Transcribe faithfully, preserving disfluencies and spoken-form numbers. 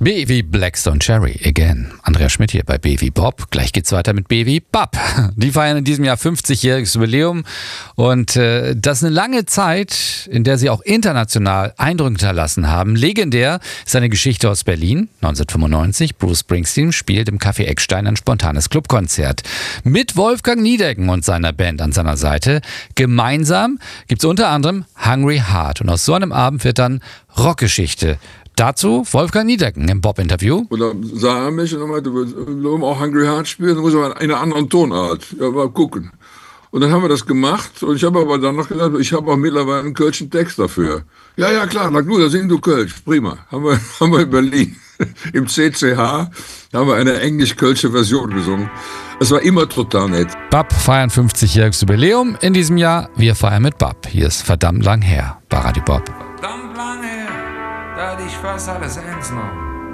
B wie Blackstone Cherry, again. Andreas Schmidt hier bei B wie Bob. Gleich geht's weiter mit B wie Bab. Die feiern in diesem Jahr fünfzigjähriges Jubiläum. Und äh, das ist eine lange Zeit, in der sie auch international Eindruck hinterlassen haben. Legendär ist eine Geschichte aus Berlin. neunzehnhundertfünfundneunzig, Bruce Springsteen spielt im Café Eckstein ein spontanes Clubkonzert. Mit Wolfgang Niedecken und seiner Band an seiner Seite. Gemeinsam gibt's unter anderem Hungry Heart. Und aus so einem Abend wird dann Rockgeschichte. Dazu Wolfgang Niedecken im Bob-Interview. Und dann sah er mich und meinte, wir wollen auch Hungry Heart spielen, dann muss man in einer anderen Tonart. Ja, mal gucken. Und dann haben wir das gemacht und ich habe aber dann noch gesagt, ich habe auch mittlerweile einen kölschen Text dafür. Ja, ja, klar, na gut, da singen du Kölsch, prima. Haben wir, haben wir in Berlin im C C H, da haben wir eine englisch-kölsche Version gesungen. Es war immer total nett. Bab feiern fünfzigjähriges Jubiläum in diesem Jahr. Wir feiern mit Bab. Hier ist verdammt lang her bei Radio Bob. Verdammt lang her, da hatte ich fast alles ernst noch.